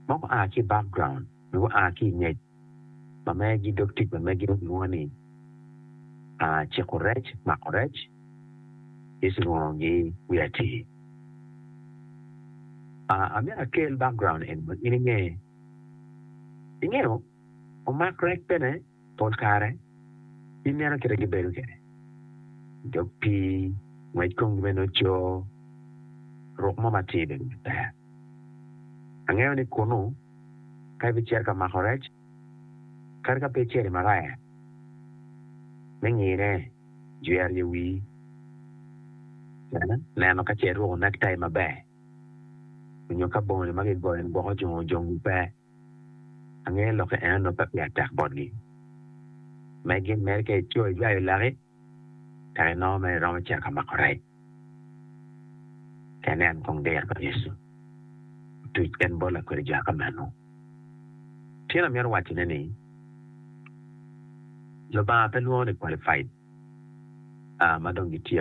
moko aki background nugo aki nyej mamegi doktik mamegi nuani chikorech makorech isingongi wiati amira kel background en ingeo o makrek pene polkare inero kere giberu kere jopi ngwej kong beno cho rokmo matide ta angeo ni kono kai bicher ka makorech karga pechere maraya mengire juer yewi neno ka cheru nektai mabe nyo ka bone magi goyen go jong pe angel lo ke eno pa ya tak bodi megin merke choy ya lari ta no me ro cher ka makorai kenen kong der ba yesu tu ken bola ko ja ka mano tira mer wati ne lo ba pe no qualified madong